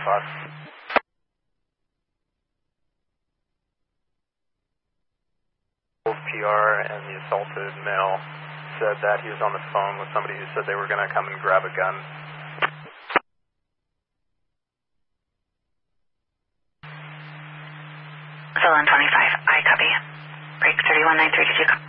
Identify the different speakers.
Speaker 1: PR and the assaulted male said that he was on the phone with somebody who said they were going to come and grab a gun.
Speaker 2: Still on 25, I copy. Break 3193, did you copy?